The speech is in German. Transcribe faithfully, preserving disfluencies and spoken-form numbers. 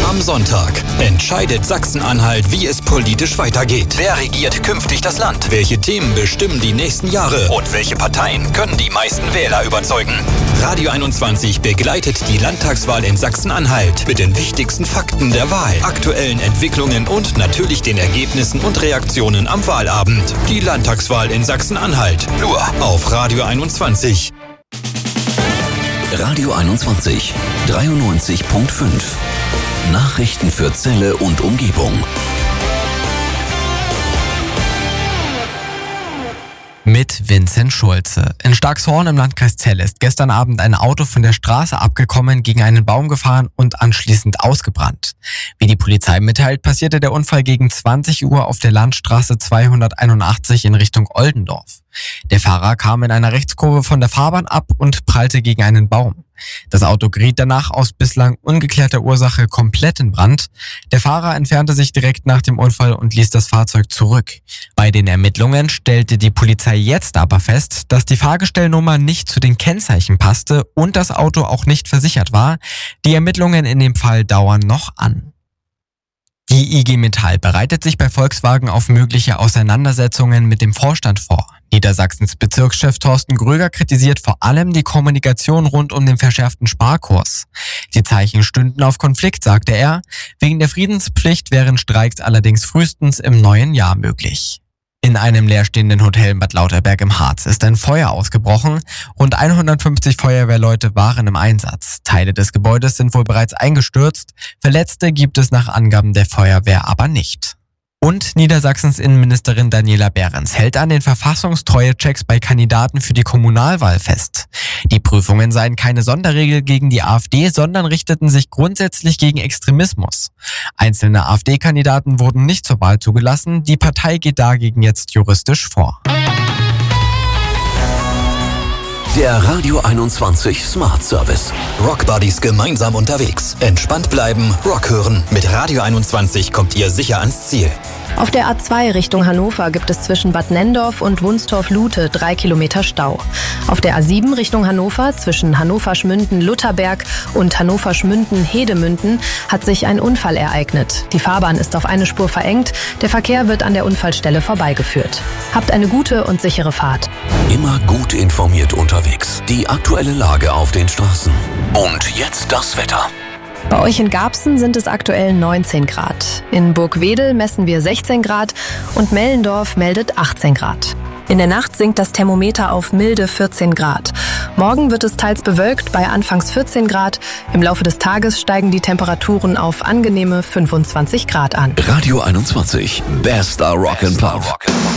Am Sonntag entscheidet Sachsen-Anhalt, wie es politisch weitergeht. Wer regiert künftig das Land? Welche Themen bestimmen die nächsten Jahre? Und welche Parteien können die meisten Wähler überzeugen? Radio einundzwanzig begleitet die Landtagswahl in Sachsen-Anhalt mit den wichtigsten Fakten der Wahl, aktuellen Entwicklungen und natürlich den Ergebnissen und Reaktionen am Wahlabend. Die Landtagswahl in Sachsen-Anhalt. Nur auf Radio einundzwanzig. Radio einundzwanzig, dreiundneunzig Komma fünf. Nachrichten für Celle und Umgebung. Mit Vincent Schulze. In Starkshorn im Landkreis Celle ist gestern Abend ein Auto von der Straße abgekommen, gegen einen Baum gefahren und anschließend ausgebrannt. Wie die Polizei mitteilt, passierte der Unfall gegen zwanzig Uhr auf der Landstraße zweihunderteinundachtzig in Richtung Oldendorf. Der Fahrer kam in einer Rechtskurve von der Fahrbahn ab und prallte gegen einen Baum. Das Auto geriet danach aus bislang ungeklärter Ursache komplett in Brand. Der Fahrer entfernte sich direkt nach dem Unfall und ließ das Fahrzeug zurück. Bei den Ermittlungen stellte die Polizei jetzt aber fest, dass die Fahrgestellnummer nicht zu den Kennzeichen passte und das Auto auch nicht versichert war. Die Ermittlungen in dem Fall dauern noch an. Die I G Metall bereitet sich bei Volkswagen auf mögliche Auseinandersetzungen mit dem Vorstand vor. Niedersachsens Bezirkschef Thorsten Gröger kritisiert vor allem die Kommunikation rund um den verschärften Sparkurs. Die Zeichen stünden auf Konflikt, sagte er. Wegen der Friedenspflicht wären Streiks allerdings frühestens im neuen Jahr möglich. In einem leerstehenden Hotel in Bad Lauterberg im Harz ist ein Feuer ausgebrochen. Rund hundertfünfzig Feuerwehrleute waren im Einsatz. Teile des Gebäudes sind wohl bereits eingestürzt. Verletzte gibt es nach Angaben der Feuerwehr aber nicht. Und Niedersachsens Innenministerin Daniela Behrens hält an den Verfassungstreue-Checks bei Kandidaten für die Kommunalwahl fest. Die Prüfungen seien keine Sonderregel gegen die AfD, sondern richteten sich grundsätzlich gegen Extremismus. Einzelne AfD-Kandidaten wurden nicht zur Wahl zugelassen. Die Partei geht dagegen jetzt juristisch vor. Der Radio einundzwanzig Smart Service. Rockbuddies gemeinsam unterwegs. Entspannt bleiben, Rock hören. Mit Radio einundzwanzig kommt ihr sicher ans Ziel. Auf der A zwei Richtung Hannover gibt es zwischen Bad Nendorf und Wunstorf-Lute drei Kilometer Stau. Auf der A sieben Richtung Hannover zwischen Hannover-Schmünden-Lutherberg und Hannover-Schmünden-Hedemünden hat sich ein Unfall ereignet. Die Fahrbahn ist auf eine Spur verengt. Der Verkehr wird an der Unfallstelle vorbeigeführt. Habt eine gute und sichere Fahrt. Immer gut informiert unterwegs. Die aktuelle Lage auf den Straßen. Und jetzt das Wetter. Bei euch in Garbsen sind es aktuell neunzehn Grad. In Burgwedel messen wir sechzehn Grad und Mellendorf meldet achtzehn Grad. In der Nacht sinkt das Thermometer auf milde vierzehn Grad. Morgen wird es teils bewölkt bei anfangs vierzehn Grad. Im Laufe des Tages steigen die Temperaturen auf angenehme fünfundzwanzig Grad an. Radio einundzwanzig, bester Rock'n'Pop.